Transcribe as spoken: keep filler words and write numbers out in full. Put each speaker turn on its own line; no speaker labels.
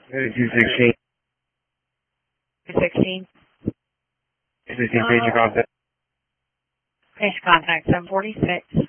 two sixteen.
two sixteen.
two sixteen, page your contact.
Page contact seven forty-six.